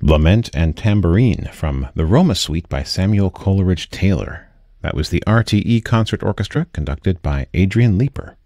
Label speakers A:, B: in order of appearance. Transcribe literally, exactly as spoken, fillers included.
A: Lament and Tambourine from the Roma Suite by Samuel Coleridge Taylor. That was the R T E Concert Orchestra, conducted by Adrian Leeper.